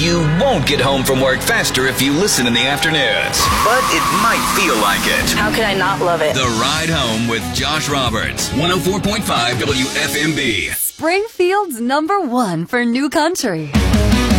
You won't get home from work faster if you listen in the afternoons, but it might feel like it. How could I not love it? The Ride Home with Josh Roberts, 104.5 WFMB. Springfield's #1 for new country.